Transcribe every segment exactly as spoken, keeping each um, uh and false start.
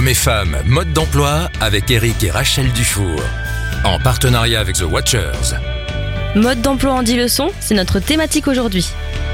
Hommes et femmes, mode d'emploi avec Eric et Rachel Dufour. En partenariat avec The Watchers. Mode d'emploi en dix leçons, c'est notre thématique aujourd'hui.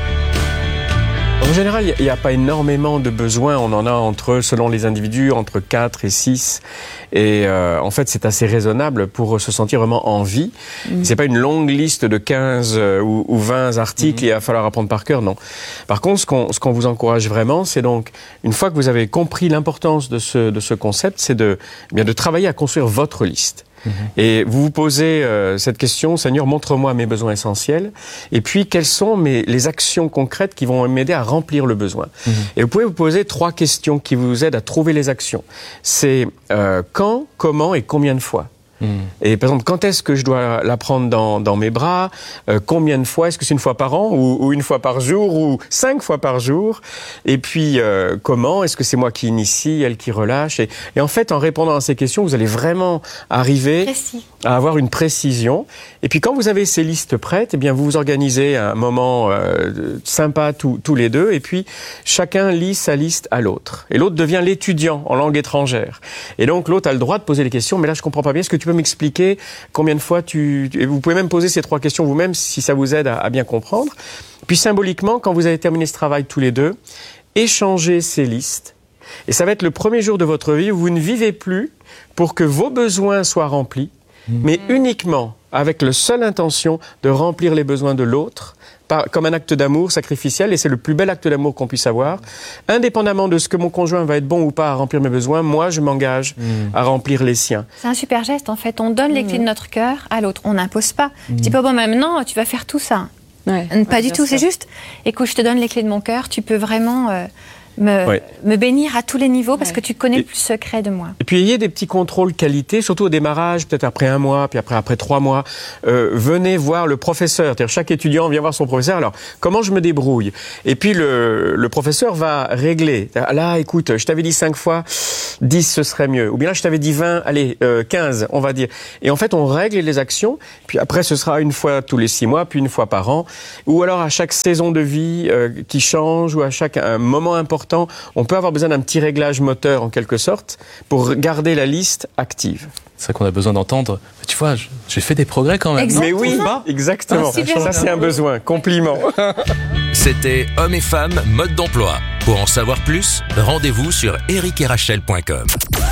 En général, il n'y a pas énormément de besoins. On en a entre, selon les individus, entre quatre et six. Et euh, en fait, c'est assez raisonnable pour se sentir vraiment en vie. Mmh. C'est pas une longue liste de quinze euh, ou, ou vingt articles, mmh. il va falloir apprendre par cœur, non. Par contre, ce qu'on, ce qu'on vous encourage vraiment, c'est donc, une fois que vous avez compris l'importance de ce, de ce concept, c'est de, eh bien, de travailler à construire votre liste. Mmh. Et vous vous posez euh, cette question, Seigneur, montre-moi mes besoins essentiels, et puis quelles sont mes, les actions concrètes qui vont m'aider à remplir le besoin. Mmh. Et vous pouvez vous poser trois questions qui vous aident à trouver les actions. C'est euh, quand, comment et combien de fois. Mmh. Et par exemple, quand est-ce que je dois la prendre dans, dans mes bras, euh, combien de fois, est-ce que c'est une fois par an ou, ou une fois par jour ou cinq fois par jour, et puis euh, comment, est-ce que c'est moi qui initie, elle qui relâche, et, et en fait en répondant à ces questions vous allez vraiment arriver Précis. à avoir une précision. Et puis quand vous avez ces listes prêtes, eh bien vous vous organisez un moment euh, sympa tous, tous les deux, et puis chacun lit sa liste à l'autre, et l'autre devient l'étudiant en langue étrangère, et donc l'autre a le droit de poser les questions. Mais là je comprends pas bien, est-ce que tu peux m'expliquer combien de fois tu... Et vous pouvez même poser ces trois questions vous-même si ça vous aide à, à bien comprendre. Puis symboliquement, quand vous avez terminé ce travail tous les deux, échangez ces listes. Et ça va être le premier jour de votre vie où vous ne vivez plus pour que vos besoins soient remplis, mmh. mais uniquement avec la seule intention de remplir les besoins de l'autre, par, comme un acte d'amour sacrificiel, et c'est le plus bel acte d'amour qu'on puisse avoir. Indépendamment de ce que mon conjoint va être bon ou pas à remplir mes besoins, moi, je m'engage mmh. à remplir les siens. C'est un super geste, en fait. On donne mmh. les clés de notre cœur à l'autre. On n'impose pas. Mmh. Je dis pas, bon, maintenant, tu vas faire tout ça. Ouais. Pas ouais, du tout. C'est juste, écoute, je te donne les clés de mon cœur. Tu peux vraiment... Euh, Me, ouais. me bénir à tous les niveaux parce ouais. que tu connais et, le plus secret de moi. Et puis, ayez des petits contrôles qualité, surtout au démarrage, peut-être après un mois, puis après, après trois mois. Euh, venez voir le professeur. C'est-à-dire, chaque étudiant vient voir son professeur. Alors, comment je me débrouille? Et puis, le, le professeur va régler. Là, écoute, je t'avais dit cinq fois, dix, ce serait mieux. Ou bien là, je t'avais dit vingt, allez, euh, quinze, on va dire. Et en fait, on règle les actions. Puis après, ce sera une fois tous les six mois, puis une fois par an. Ou alors, à chaque saison de vie euh, qui change, ou à chaque un moment important, on peut avoir besoin d'un petit réglage moteur en quelque sorte pour garder la liste active. C'est vrai qu'on a besoin d'entendre. Tu vois, j'ai fait des progrès quand même. Exactement. Mais oui, exactement. Ah, ça, c'est un besoin. Compliment. C'était Hommes et femmes, mode d'emploi. Pour en savoir plus, rendez-vous sur eric et rachel point com.